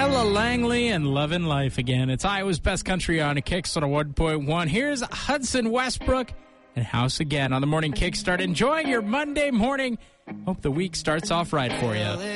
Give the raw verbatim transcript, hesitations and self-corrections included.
Ella Langley and Lovin' Life Again. It's Iowa's Best Country on a Kickstart one point one. Here's Hudson Westbrook and House Again on the Morning Kickstart. Enjoying your Monday morning. Hope the week starts off right for you.